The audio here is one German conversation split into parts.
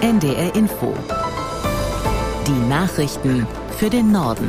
NDR Info. Die Nachrichten für den Norden.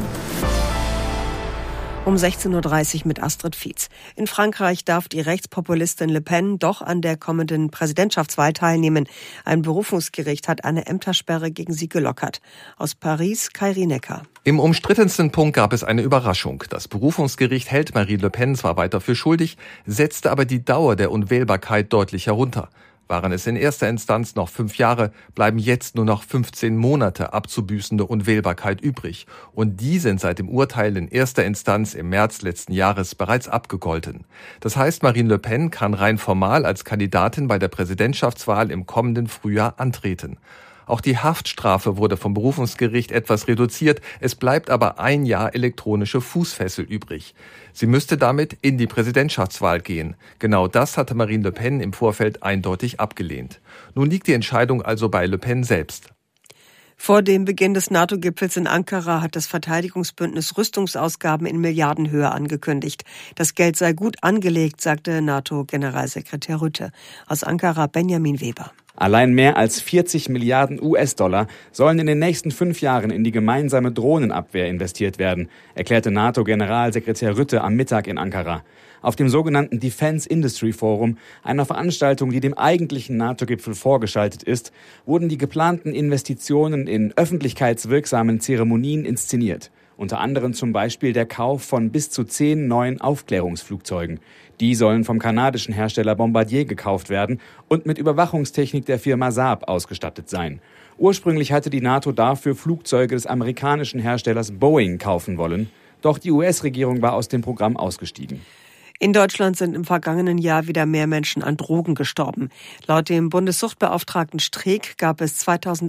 Um 16.30 Uhr mit Astrid Fietz. In Frankreich darf die Rechtspopulistin Le Pen doch an der kommenden Präsidentschaftswahl teilnehmen. Ein Berufungsgericht hat eine Ämtersperre gegen sie gelockert. Aus Paris, Kairi Necker. Im umstrittensten Punkt gab es eine Überraschung. Das Berufungsgericht hält Marine Le Pen zwar weiter für schuldig, setzte aber die Dauer der Unwählbarkeit deutlich herunter. Waren es in erster Instanz noch 5 Jahre, bleiben jetzt nur noch 15 Monate abzubüßende Unwählbarkeit übrig. Und die sind seit dem Urteil in erster Instanz im März letzten Jahres bereits abgegolten. Das heißt, Marine Le Pen kann rein formal als Kandidatin bei der Präsidentschaftswahl im kommenden Frühjahr antreten. Auch die Haftstrafe wurde vom Berufungsgericht etwas reduziert. Es bleibt aber 1 Jahr elektronische Fußfessel übrig. Sie müsste damit in die Präsidentschaftswahl gehen. Genau das hatte Marine Le Pen im Vorfeld eindeutig abgelehnt. Nun liegt die Entscheidung also bei Le Pen selbst. Vor dem Beginn des NATO-Gipfels in Ankara hat das Verteidigungsbündnis Rüstungsausgaben in Milliardenhöhe angekündigt. Das Geld sei gut angelegt, sagte NATO-Generalsekretär Rutte. Aus Ankara Benjamin Weber. Allein mehr als 40 Milliarden US-Dollar sollen in den nächsten 5 Jahren in die gemeinsame Drohnenabwehr investiert werden, erklärte NATO-Generalsekretär Rutte am Mittag in Ankara. Auf dem sogenannten Defense Industry Forum, einer Veranstaltung, die dem eigentlichen NATO-Gipfel vorgeschaltet ist, wurden die geplanten Investitionen in öffentlichkeitswirksamen Zeremonien inszeniert. Unter anderem zum Beispiel der Kauf von bis zu 10 neuen Aufklärungsflugzeugen. Die sollen vom kanadischen Hersteller Bombardier gekauft werden und mit Überwachungstechnik der Firma Saab ausgestattet sein. Ursprünglich hatte die NATO dafür Flugzeuge des amerikanischen Herstellers Boeing kaufen wollen, doch die US-Regierung war aus dem Programm ausgestiegen. In Deutschland sind im vergangenen Jahr wieder mehr Menschen an Drogen gestorben. Laut dem Bundessuchtbeauftragten Streeck gab es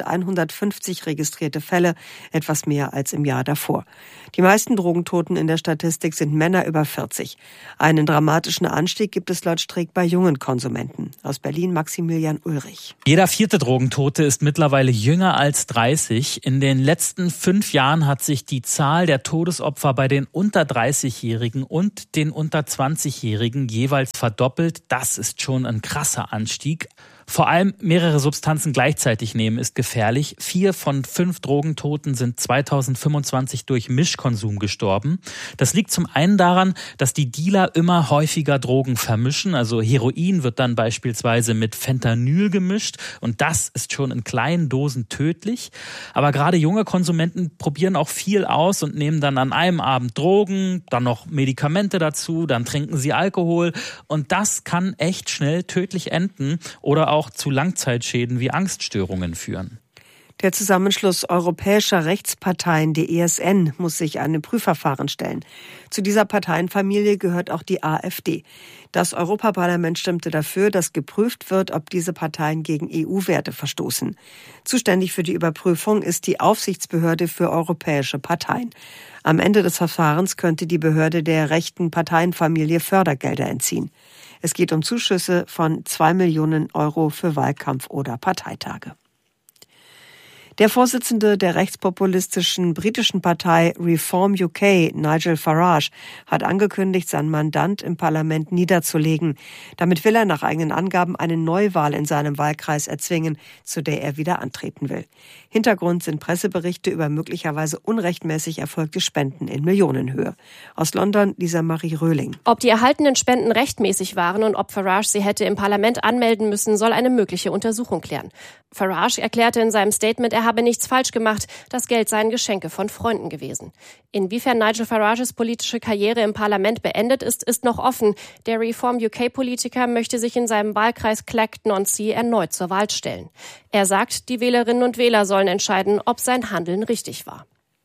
2150 registrierte Fälle, etwas mehr als im Jahr davor. Die meisten Drogentoten in der Statistik sind Männer über 40. Einen dramatischen Anstieg gibt es laut Streeck bei jungen Konsumenten. Aus Berlin Maximilian Ulrich. Jeder 4. Drogentote ist mittlerweile jünger als 30. In den letzten 5 Jahren hat sich die Zahl der Todesopfer bei den unter 30-Jährigen und den unter 20-Jährigen jeweils verdoppelt. Das ist schon ein krasser Anstieg. Vor allem mehrere Substanzen gleichzeitig nehmen ist gefährlich. 4 von 5 Drogentoten sind 2025 durch Mischkonsum gestorben. Das liegt zum einen daran, dass die Dealer immer häufiger Drogen vermischen. Also Heroin wird dann beispielsweise mit Fentanyl gemischt und das ist schon in kleinen Dosen tödlich. Aber gerade junge Konsumenten probieren auch viel aus und nehmen dann an einem Abend Drogen, dann noch Medikamente dazu, dann trinken sie Alkohol und das kann echt schnell tödlich enden oder auch zu Langzeitschäden wie Angststörungen führen. Der Zusammenschluss europäischer Rechtsparteien, die ESN, muss sich einem Prüfverfahren stellen. Zu dieser Parteienfamilie gehört auch die AfD. Das Europaparlament stimmte dafür, dass geprüft wird, ob diese Parteien gegen EU-Werte verstoßen. Zuständig für die Überprüfung ist die Aufsichtsbehörde für europäische Parteien. Am Ende des Verfahrens könnte die Behörde der rechten Parteienfamilie Fördergelder entziehen. Es geht um Zuschüsse von 2 Millionen Euro für Wahlkampf oder Parteitage. Der Vorsitzende der rechtspopulistischen britischen Partei Reform UK, Nigel Farage, hat angekündigt, sein Mandant im Parlament niederzulegen. Damit will er nach eigenen Angaben eine Neuwahl in seinem Wahlkreis erzwingen, zu der er wieder antreten will. Hintergrund sind Presseberichte über möglicherweise unrechtmäßig erfolgte Spenden in Millionenhöhe. Aus London Lisa Marie Röhling. Ob die erhaltenen Spenden rechtmäßig waren und ob Farage sie hätte im Parlament anmelden müssen, soll eine mögliche Untersuchung klären. Farage erklärte in seinem Statement, er habe nichts falsch gemacht, das Geld seien Geschenke von Freunden gewesen. Inwiefern Nigel Farages politische Karriere im Parlament beendet ist, ist noch offen. Der Reform UK-Politiker möchte sich in seinem Wahlkreis Clacton-on-Sea erneut zur Wahl stellen. Er sagt, die Wählerinnen und Wähler sollen entscheiden, ob sein Handeln richtig war.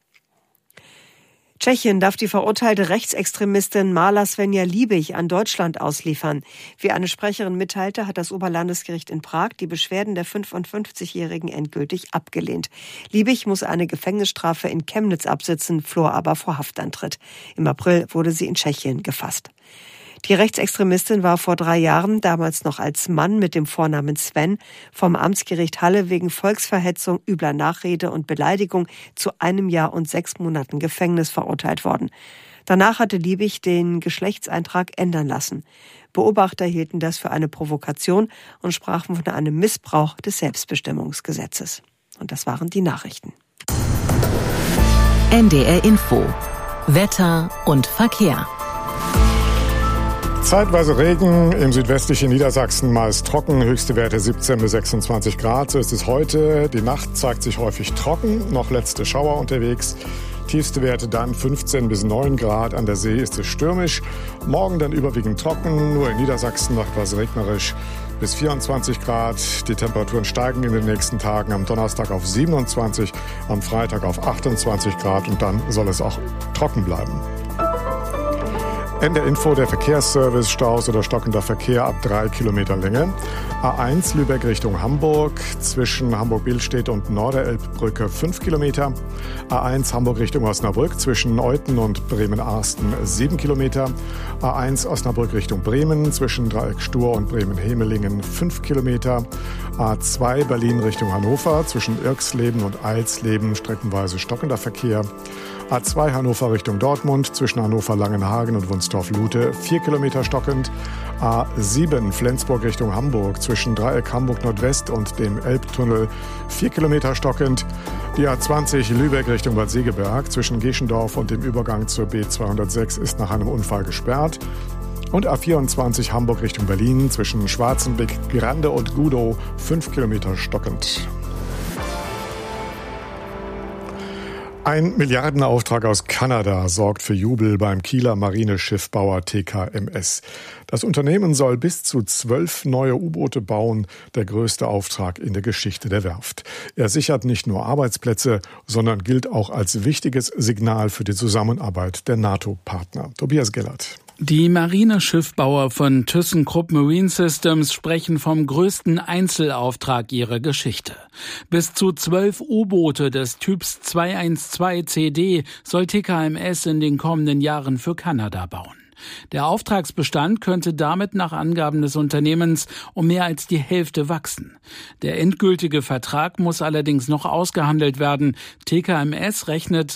Tschechien darf die verurteilte Rechtsextremistin Marla Svenja Liebig an Deutschland ausliefern. Wie eine Sprecherin mitteilte, hat das Oberlandesgericht in Prag die Beschwerden der 55-Jährigen endgültig abgelehnt. Liebig muss eine Gefängnisstrafe in Chemnitz absitzen, floh aber vor Haftantritt. Im April wurde sie in Tschechien gefasst. Die Rechtsextremistin war vor 3 Jahren, damals noch als Mann mit dem Vornamen Sven, vom Amtsgericht Halle wegen Volksverhetzung, übler Nachrede und Beleidigung zu 1 Jahr und 6 Monaten Gefängnis verurteilt worden. Danach hatte Liebig den Geschlechtseintrag ändern lassen. Beobachter hielten das für eine Provokation und sprachen von einem Missbrauch des Selbstbestimmungsgesetzes. Und das waren die Nachrichten. NDR Info. Wetter und Verkehr. Zeitweise Regen, im südwestlichen Niedersachsen meist trocken, höchste Werte 17 bis 26 Grad. So ist es heute. Die Nacht zeigt sich häufig trocken, noch letzte Schauer unterwegs. Tiefste Werte dann 15 bis 9 Grad. An der See ist es stürmisch. Morgen dann überwiegend trocken, nur in Niedersachsen noch etwas regnerisch. Bis 24 Grad. Die Temperaturen steigen in den nächsten Tagen. Am Donnerstag auf 27, am Freitag auf 28 Grad und dann soll es auch trocken bleiben. NDR Info, der Verkehrsservice, Staus oder stockender Verkehr ab 3 Kilometer Länge. A1 Lübeck Richtung Hamburg, zwischen Hamburg-Billstedt und Norderelbbrücke 5 Kilometer. A1 Hamburg Richtung Osnabrück, zwischen Euthen und Bremen-Arsten 7 Kilometer. A1 Osnabrück Richtung Bremen, zwischen Dreieck-Stur und Bremen-Hemelingen 5 Kilometer. A2 Berlin Richtung Hannover, zwischen Irksleben und Eilsleben streckenweise stockender Verkehr. A2 Hannover Richtung Dortmund, zwischen Hannover-Langenhagen und Wunstorf-Lute 4 Kilometer stockend. A7 Flensburg Richtung Hamburg, zwischen Dreieck Hamburg Nordwest und dem Elbtunnel 4 Kilometer stockend. Die A20 Lübeck Richtung Bad Segeberg, zwischen Geschendorf und dem Übergang zur B206 ist nach einem Unfall gesperrt. Und A24 Hamburg Richtung Berlin, zwischen Schwarzenbeck, Grande und Gudow 5 Kilometer stockend. Ein Milliardenauftrag aus Kanada sorgt für Jubel beim Kieler Marineschiffbauer TKMS. Das Unternehmen soll bis zu 12 neue U-Boote bauen, der größte Auftrag in der Geschichte der Werft. Er sichert nicht nur Arbeitsplätze, sondern gilt auch als wichtiges Signal für die Zusammenarbeit der NATO-Partner. Tobias Gellert. Die Marineschiffbauer von ThyssenKrupp Marine Systems sprechen vom größten Einzelauftrag ihrer Geschichte. Bis zu 12 U-Boote des Typs 212 CD soll TKMS in den kommenden Jahren für Kanada bauen. Der Auftragsbestand könnte damit nach Angaben des Unternehmens um mehr als die Hälfte wachsen. Der endgültige Vertrag muss allerdings noch ausgehandelt werden. TKMS rechnet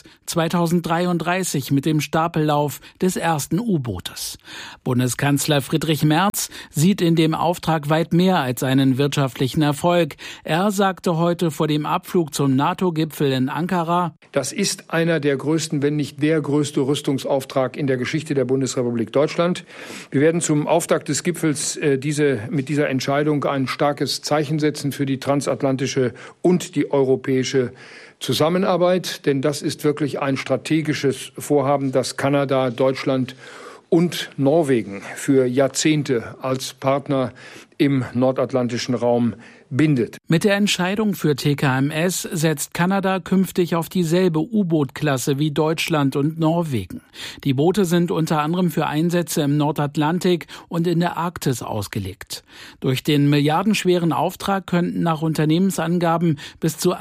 2033 mit dem Stapellauf des ersten U-Bootes. Bundeskanzler Friedrich Merz sieht in dem Auftrag weit mehr als einen wirtschaftlichen Erfolg. Er sagte heute vor dem Abflug zum NATO-Gipfel in Ankara: Das ist einer der größten, wenn nicht der größte Rüstungsauftrag in der Geschichte der Bundesrepublik Deutschland. Wir werden zum Auftakt des Gipfels mit dieser Entscheidung ein starkes Zeichen setzen für die transatlantische und die europäische Zusammenarbeit, denn das ist wirklich ein strategisches Vorhaben, das Kanada, Deutschland und Norwegen für Jahrzehnte als Partner im nordatlantischen Raum bindet. Mit der Entscheidung für TKMS setzt Kanada künftig auf dieselbe U-Boot-Klasse wie Deutschland und Norwegen. Die Boote sind unter anderem für Einsätze im Nordatlantik und in der Arktis ausgelegt. Durch den milliardenschweren Auftrag könnten nach Unternehmensangaben bis zu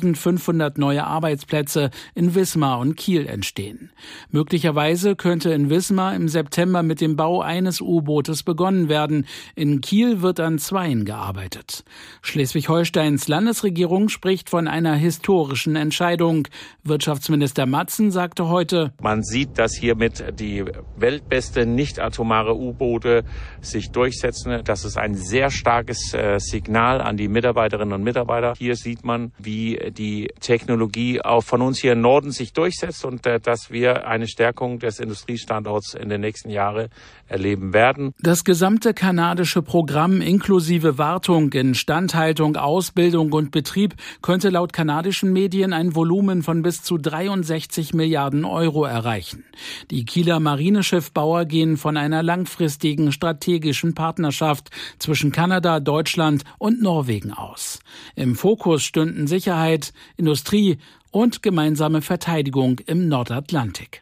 1500 neue Arbeitsplätze in Wismar und Kiel entstehen. Möglicherweise könnte in Wismar im September mit dem Bau eines U-Bootes begonnen werden. In Kiel wird an 2 gearbeitet. Schleswig-Holsteins Landesregierung spricht von einer historischen Entscheidung. Wirtschaftsminister Matzen sagte heute: Man sieht, dass hiermit die weltbeste nicht-atomare U-Boote sich durchsetzen. Das ist ein sehr starkes Signal an die Mitarbeiterinnen und Mitarbeiter. Hier sieht man, wie die Technologie auch von uns hier im Norden sich durchsetzt und dass wir eine Stärkung des Industriestandorts in den nächsten Jahren erleben werden. Das gesamte kanadische Programm inklusive Wartung, Instandhaltung, Ausbildung und Betrieb könnte laut kanadischen Medien ein Volumen von bis zu 63 Milliarden Euro erreichen. Die Kieler Marineschiffbauer gehen von einer langfristigen strategischen Partnerschaft zwischen Kanada, Deutschland und Norwegen aus. Im Fokus stünden Sicherheit, Industrie und gemeinsame Verteidigung im Nordatlantik.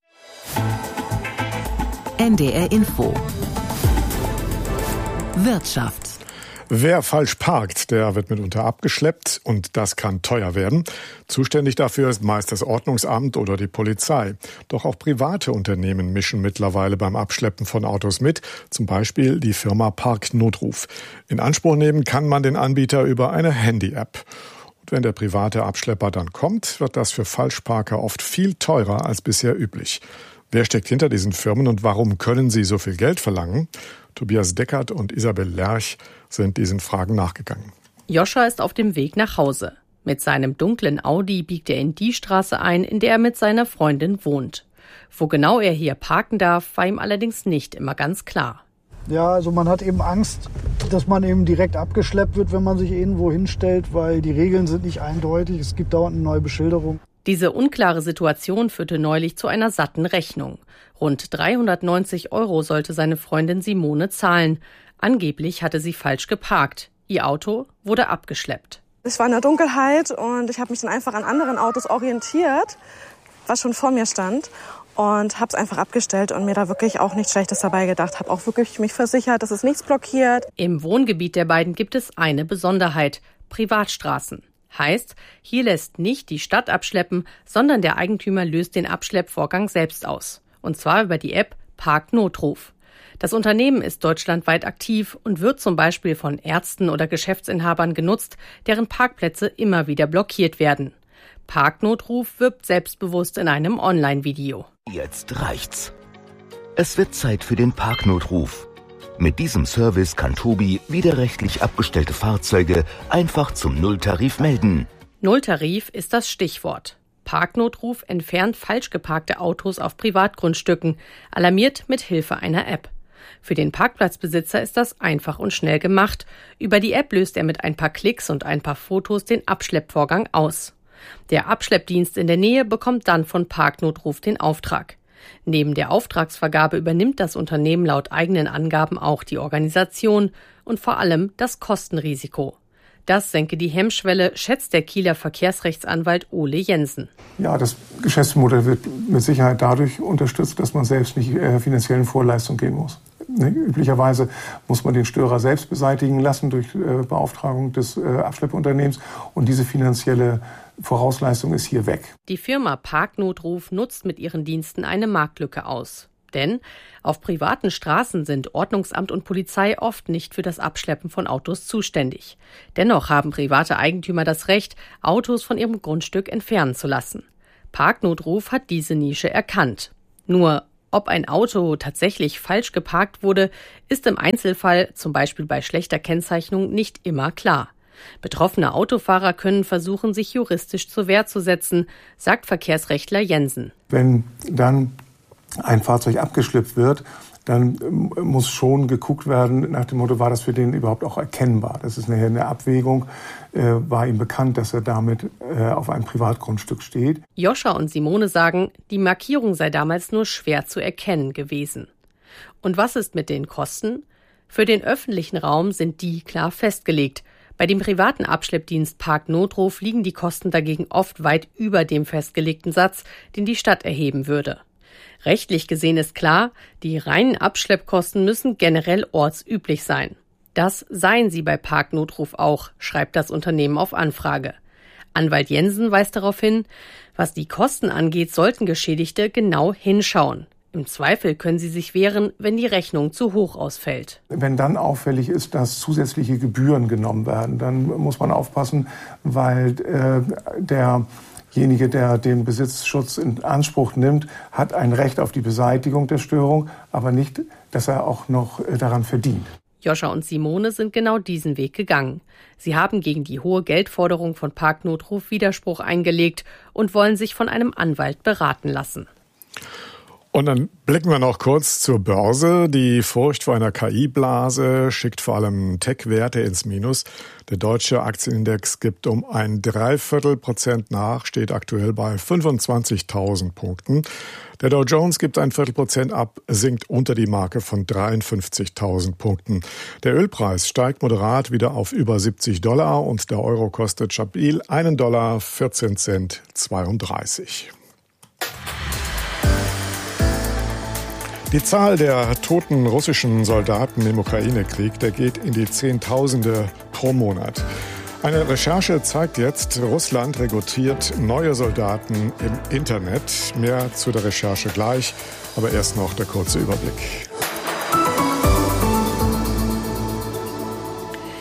NDR Info. Wirtschaft. Wer falsch parkt, der wird mitunter abgeschleppt und das kann teuer werden. Zuständig dafür ist meist das Ordnungsamt oder die Polizei. Doch auch private Unternehmen mischen mittlerweile beim Abschleppen von Autos mit, zum Beispiel die Firma Parknotruf. In Anspruch nehmen kann man den Anbieter über eine Handy-App. Und wenn der private Abschlepper dann kommt, wird das für Falschparker oft viel teurer als bisher üblich. Wer steckt hinter diesen Firmen und warum können sie so viel Geld verlangen? Tobias Deckert und Isabel Lerch sind diesen Fragen nachgegangen. Joscha ist auf dem Weg nach Hause. Mit seinem dunklen Audi biegt er in die Straße ein, in der er mit seiner Freundin wohnt. Wo genau er hier parken darf, war ihm allerdings nicht immer ganz klar. Ja, also man hat eben Angst, dass man eben direkt abgeschleppt wird, wenn man sich irgendwo hinstellt, weil die Regeln sind nicht eindeutig. Es gibt dauernd eine neue Beschilderung. Diese unklare Situation führte neulich zu einer satten Rechnung. Rund 390 € sollte seine Freundin Simone zahlen. Angeblich hatte sie falsch geparkt. Ihr Auto wurde abgeschleppt. Ich war in der Dunkelheit und ich habe mich dann einfach an anderen Autos orientiert, was schon vor mir stand. Und habe es einfach abgestellt und mir da wirklich auch nichts Schlechtes dabei gedacht. Habe auch wirklich mich versichert, dass es nichts blockiert. Im Wohngebiet der beiden gibt es eine Besonderheit: Privatstraßen. Heißt, hier lässt nicht die Stadt abschleppen, sondern der Eigentümer löst den Abschleppvorgang selbst aus. Und zwar über die App Parknotruf. Das Unternehmen ist deutschlandweit aktiv und wird zum Beispiel von Ärzten oder Geschäftsinhabern genutzt, deren Parkplätze immer wieder blockiert werden. Parknotruf wirbt selbstbewusst in einem Online-Video. Jetzt reicht's. Es wird Zeit für den Parknotruf. Mit diesem Service kann Tobi widerrechtlich abgestellte Fahrzeuge einfach zum Nulltarif melden. Nulltarif ist das Stichwort. Parknotruf entfernt falsch geparkte Autos auf Privatgrundstücken, alarmiert mit Hilfe einer App. Für den Parkplatzbesitzer ist das einfach und schnell gemacht. Über die App löst er mit ein paar Klicks und ein paar Fotos den Abschleppvorgang aus. Der Abschleppdienst in der Nähe bekommt dann von Parknotruf den Auftrag. Neben der Auftragsvergabe übernimmt das Unternehmen laut eigenen Angaben auch die Organisation und vor allem das Kostenrisiko. Das senke die Hemmschwelle, schätzt der Kieler Verkehrsrechtsanwalt Ole Jensen. Ja, das Geschäftsmodell wird mit Sicherheit dadurch unterstützt, dass man selbst nicht finanziellen Vorleistungen gehen muss. Üblicherweise muss man den Störer selbst beseitigen lassen durch Beauftragung des Abschleppunternehmens und diese finanzielle Vorausleistung ist hier weg. Die Firma Parknotruf nutzt mit ihren Diensten eine Marktlücke aus. Denn auf privaten Straßen sind Ordnungsamt und Polizei oft nicht für das Abschleppen von Autos zuständig. Dennoch haben private Eigentümer das Recht, Autos von ihrem Grundstück entfernen zu lassen. Parknotruf hat diese Nische erkannt. Nur ob ein Auto tatsächlich falsch geparkt wurde, ist im Einzelfall, zum Beispiel bei schlechter Kennzeichnung, nicht immer klar. Betroffene Autofahrer können versuchen, sich juristisch zur Wehr zu setzen, sagt Verkehrsrechtler Jensen. Wenn dann ein Fahrzeug abgeschleppt wird, dann muss schon geguckt werden nach dem Motto, war das für den überhaupt auch erkennbar? Das ist nachher eine Abwägung. War ihm bekannt, dass er damit auf einem Privatgrundstück steht? Joscha und Simone sagen, die Markierung sei damals nur schwer zu erkennen gewesen. Und was ist mit den Kosten? Für den öffentlichen Raum sind die klar festgelegt. Bei dem privaten Abschleppdienst Parknotruf liegen die Kosten dagegen oft weit über dem festgelegten Satz, den die Stadt erheben würde. Rechtlich gesehen ist klar, die reinen Abschleppkosten müssen generell ortsüblich sein. Das seien sie bei Parknotruf auch, schreibt das Unternehmen auf Anfrage. Anwalt Jensen weist darauf hin, was die Kosten angeht, sollten Geschädigte genau hinschauen. Im Zweifel können sie sich wehren, wenn die Rechnung zu hoch ausfällt. Wenn dann auffällig ist, dass zusätzliche Gebühren genommen werden, dann muss man aufpassen, weil derjenige, der den Besitzschutz in Anspruch nimmt, hat ein Recht auf die Beseitigung der Störung, aber nicht, dass er auch noch daran verdient. Joscha und Simone sind genau diesen Weg gegangen. Sie haben gegen die hohe Geldforderung von Parknotruf Widerspruch eingelegt und wollen sich von einem Anwalt beraten lassen. Und dann blicken wir noch kurz zur Börse. Die Furcht vor einer KI-Blase schickt vor allem Tech-Werte ins Minus. Der deutsche Aktienindex gibt um 0,75% nach, steht aktuell bei 25.000 Punkten. Der Dow Jones gibt 0,25% ab, sinkt unter die Marke von 53.000 Punkten. Der Ölpreis steigt moderat wieder auf über $70 und der Euro kostet stabil $1,14,32. Die Zahl der toten russischen Soldaten im Ukraine-Krieg, der geht in die Zehntausende pro Monat. Eine Recherche zeigt jetzt, Russland rekrutiert neue Soldaten im Internet. Mehr zu der Recherche gleich, aber erst noch der kurze Überblick.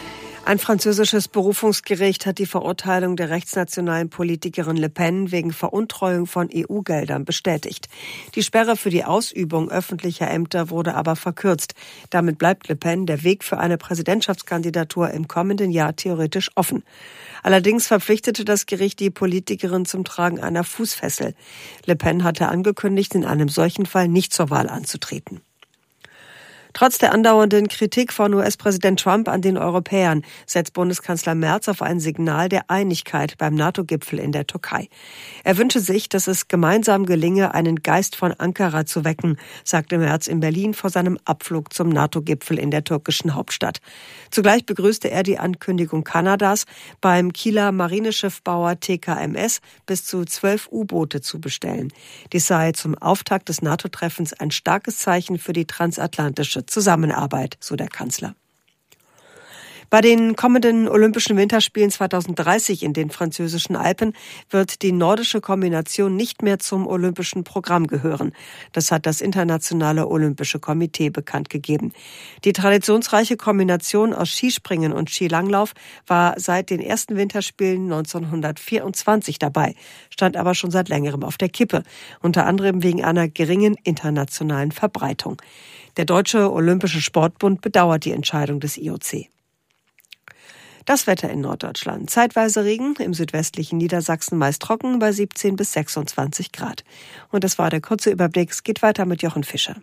Ein französisches Berufungsgericht hat die Verurteilung der rechtsnationalen Politikerin Le Pen wegen Veruntreuung von EU-Geldern bestätigt. Die Sperre für die Ausübung öffentlicher Ämter wurde aber verkürzt. Damit bleibt Le Pen der Weg für eine Präsidentschaftskandidatur im kommenden Jahr theoretisch offen. Allerdings verpflichtete das Gericht die Politikerin zum Tragen einer Fußfessel. Le Pen hatte angekündigt, in einem solchen Fall nicht zur Wahl anzutreten. Trotz der andauernden Kritik von US-Präsident Trump an den Europäern setzt Bundeskanzler Merz auf ein Signal der Einigkeit beim NATO-Gipfel in der Türkei. Er wünsche sich, dass es gemeinsam gelinge, einen Geist von Ankara zu wecken, sagte Merz in Berlin vor seinem Abflug zum NATO-Gipfel in der türkischen Hauptstadt. Zugleich begrüßte er die Ankündigung Kanadas, beim Kieler Marineschiffbauer TKMS bis zu 12 U-Boote zu bestellen. Dies sei zum Auftakt des NATO-Treffens ein starkes Zeichen für die transatlantische Zusammenarbeit, so der Kanzler. Bei den kommenden Olympischen Winterspielen 2030 in den französischen Alpen wird die nordische Kombination nicht mehr zum olympischen Programm gehören. Das hat das Internationale Olympische Komitee bekannt gegeben. Die traditionsreiche Kombination aus Skispringen und Skilanglauf war seit den ersten Winterspielen 1924 dabei, stand aber schon seit längerem auf der Kippe, unter anderem wegen einer geringen internationalen Verbreitung. Der Deutsche Olympische Sportbund bedauert die Entscheidung des IOC. Das Wetter in Norddeutschland. Zeitweise Regen, im südwestlichen Niedersachsen meist trocken bei 17 bis 26 Grad. Und das war der kurze Überblick. Es geht weiter mit Jochen Fischer.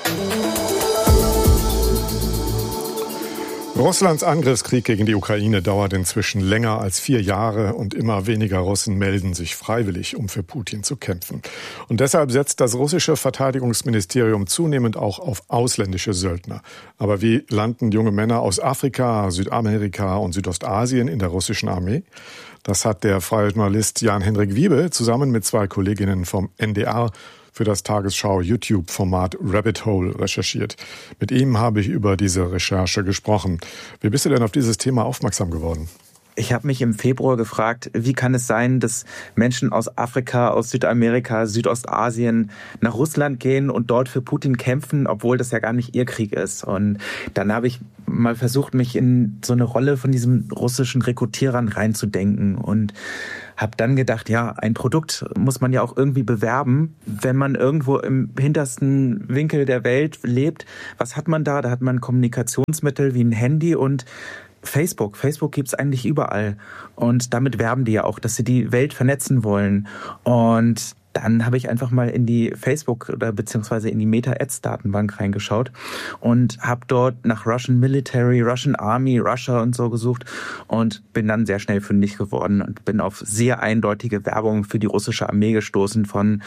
Russlands Angriffskrieg gegen die Ukraine dauert inzwischen länger als 4 Jahre und immer weniger Russen melden sich freiwillig, um für Putin zu kämpfen. Und deshalb setzt das russische Verteidigungsministerium zunehmend auch auf ausländische Söldner. Aber wie landen junge Männer aus Afrika, Südamerika und Südostasien in der russischen Armee? Das hat der freie Journalist Jan-Henrik Wiebe zusammen mit 2 Kolleginnen vom NDR für das Tagesschau-YouTube-Format Rabbit Hole recherchiert. Mit ihm habe ich über diese Recherche gesprochen. Wie bist du denn auf dieses Thema aufmerksam geworden? Ich habe mich im Februar gefragt, wie kann es sein, dass Menschen aus Afrika, aus Südamerika, Südostasien nach Russland gehen und dort für Putin kämpfen, obwohl das ja gar nicht ihr Krieg ist. Und dann habe ich mal versucht, mich in so eine Rolle von diesen russischen Rekrutierern reinzudenken und habe dann gedacht, ja, ein Produkt muss man ja auch irgendwie bewerben. Wenn man irgendwo im hintersten Winkel der Welt lebt, was hat man da? Da hat man Kommunikationsmittel wie ein Handy und Facebook. Facebook gibt's eigentlich überall. Und damit werben die ja auch, dass sie die Welt vernetzen wollen. Und dann habe ich einfach mal in die Facebook- oder beziehungsweise in die Meta-Ads-Datenbank reingeschaut und habe dort nach Russian Military, Russian Army, Russia und so gesucht und bin dann sehr schnell fündig geworden und bin auf sehr eindeutige Werbung für die russische Armee gestoßen von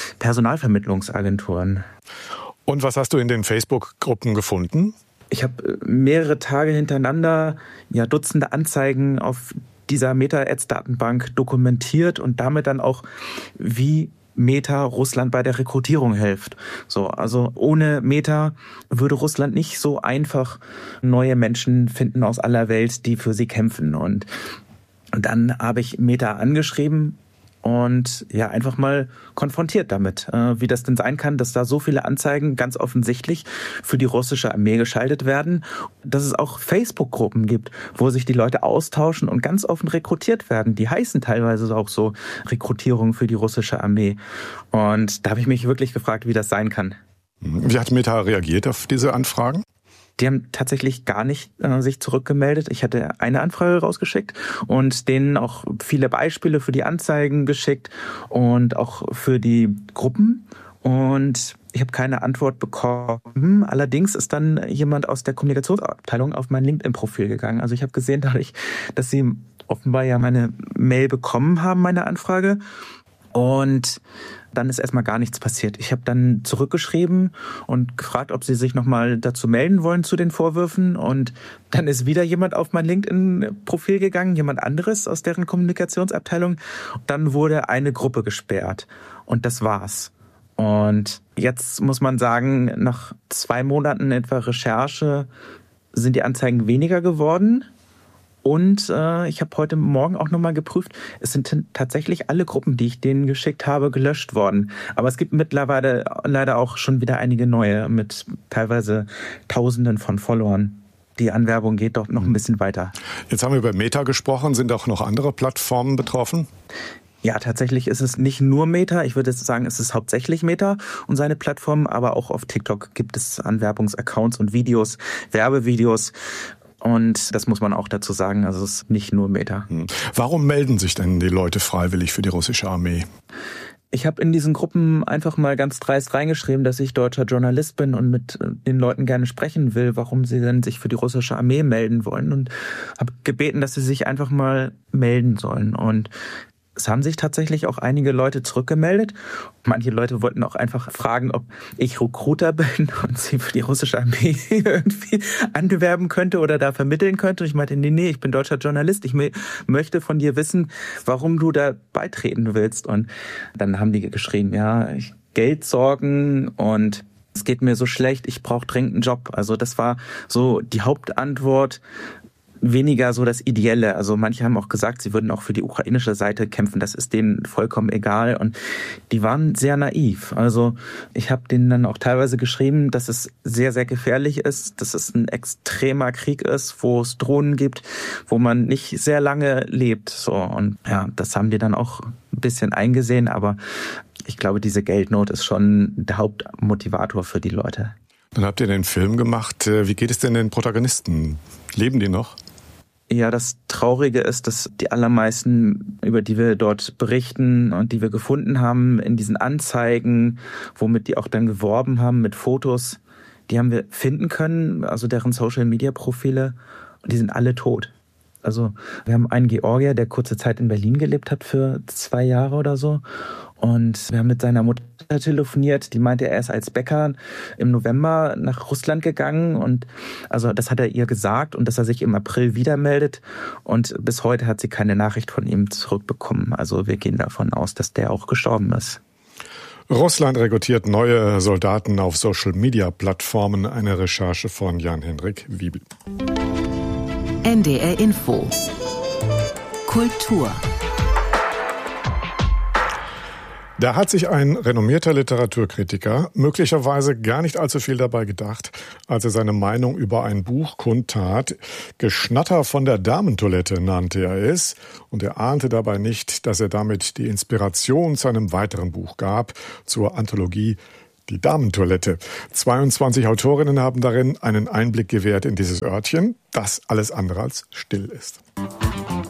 Personalvermittlungsagenturen. Und was hast du in den Facebook-Gruppen gefunden? Ich habe mehrere Tage hintereinander Dutzende Anzeigen auf dieser Meta-Ads-Datenbank dokumentiert und damit dann auch, wie Meta Russland bei der Rekrutierung hilft. So, also ohne Meta würde Russland nicht so einfach neue Menschen finden aus aller Welt, die für sie kämpfen. Und dann habe ich Meta angeschrieben und einfach mal konfrontiert damit, wie das denn sein kann, dass da so viele Anzeigen ganz offensichtlich für die russische Armee geschaltet werden, dass es auch Facebook-Gruppen gibt, wo sich die Leute austauschen und ganz offen rekrutiert werden. Die heißen teilweise auch so Rekrutierung für die russische Armee. Und da habe ich mich wirklich gefragt, wie das sein kann. Wie hat Meta reagiert auf diese Anfragen? Die haben tatsächlich gar nicht sich zurückgemeldet. Ich hatte eine Anfrage rausgeschickt und denen auch viele Beispiele für die Anzeigen geschickt und auch für die Gruppen. Und ich habe keine Antwort bekommen. Allerdings ist dann jemand aus der Kommunikationsabteilung auf mein LinkedIn-Profil gegangen. Also ich habe gesehen, dadurch, dass sie offenbar ja meine Mail bekommen haben, meine Anfrage. Und dann ist erstmal gar nichts passiert. Ich habe dann zurückgeschrieben und gefragt, ob sie sich nochmal dazu melden wollen zu den Vorwürfen. Und dann ist wieder jemand auf mein LinkedIn-Profil gegangen, jemand anderes aus deren Kommunikationsabteilung. Dann wurde eine Gruppe gesperrt und das war's. Und jetzt muss man sagen, nach 2 Monaten etwa Recherche sind die Anzeigen weniger geworden. Und ich habe heute Morgen auch nochmal geprüft, es sind tatsächlich alle Gruppen, die ich denen geschickt habe, gelöscht worden. Aber es gibt mittlerweile leider auch schon wieder einige neue mit teilweise Tausenden von Followern. die Anwerbung geht doch noch ein bisschen weiter. Jetzt haben wir über Meta gesprochen. Sind auch noch andere Plattformen betroffen? Ja, tatsächlich ist es nicht nur Meta. Ich würde sagen, es ist hauptsächlich Meta und seine Plattform. Aber auch auf TikTok gibt es Anwerbungsaccounts und Videos, Werbevideos. Und das muss man auch dazu sagen, also es ist nicht nur Meta. Warum melden sich denn die Leute freiwillig für die russische Armee? Ich habe in diesen Gruppen einfach mal ganz dreist reingeschrieben, dass ich deutscher Journalist bin und mit den Leuten gerne sprechen will, warum sie denn sich für die russische Armee melden wollen, und habe gebeten, dass sie sich einfach mal melden sollen. Und es haben sich tatsächlich auch einige Leute zurückgemeldet. Manche Leute wollten auch einfach fragen, ob ich Recruiter bin und sie für die russische Armee irgendwie anwerben könnte oder da vermitteln könnte. Und ich meinte, nee, ich bin deutscher Journalist. Ich möchte von dir wissen, warum du da beitreten willst. Und dann haben die geschrieben, ja, Geldsorgen und es geht mir so schlecht, ich brauche dringend einen Job. Also das war so die Hauptantwort. Weniger so das Ideelle. Also manche haben auch gesagt, sie würden auch für die ukrainische Seite kämpfen. Das ist denen vollkommen egal. Und die waren sehr naiv. Also ich habe denen dann auch teilweise geschrieben, dass es sehr, sehr gefährlich ist, dass es ein extremer Krieg ist, wo es Drohnen gibt, wo man nicht sehr lange lebt. So, und ja, das haben die dann auch ein bisschen eingesehen. Aber ich glaube, diese Geldnot ist schon der Hauptmotivator für die Leute. Dann habt ihr den Film gemacht. Wie geht es denn den Protagonisten? Leben die noch? Ja, das Traurige ist, dass die allermeisten, über die wir dort berichten und die wir gefunden haben in diesen Anzeigen, womit die auch dann geworben haben mit Fotos, die haben wir finden können, also deren Social-Media-Profile, und die sind alle tot. Also wir haben einen Georgier, der kurze Zeit in Berlin gelebt hat für 2 Jahre oder so. Und wir haben mit seiner Mutter telefoniert, die meinte, er ist als Bäcker im November nach Russland gegangen, und also das hat er ihr gesagt, und dass er sich im April wieder meldet, und bis heute hat sie keine Nachricht von ihm zurückbekommen. Also wir gehen davon aus, dass der auch gestorben ist. Russland rekrutiert neue Soldaten auf Social-Media-Plattformen. Eine Recherche von Jan-Henrik Wiebel. NDR Info. Kultur. Da hat sich ein renommierter Literaturkritiker möglicherweise gar nicht allzu viel dabei gedacht, als er seine Meinung über ein Buch kundtat. Geschnatter von der Damentoilette nannte er es, und er ahnte dabei nicht, dass er damit die Inspiration zu einem weiteren Buch gab, zur Anthologie Die Damentoilette. 22 Autorinnen haben darin einen Einblick gewährt in dieses Örtchen, das alles andere als still ist.